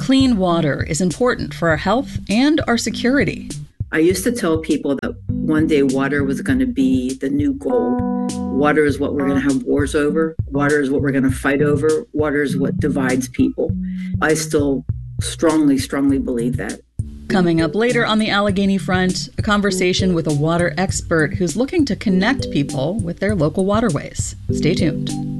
Clean water is important for our health and our security. I used to tell people that one day water was going to be the new gold. Water is what we're going to have wars over. Water is what we're going to fight over. Water is what divides people. I still strongly believe that. Coming up later on the Allegheny Front, a conversation with a water expert who's looking to connect people with their local waterways. Stay tuned.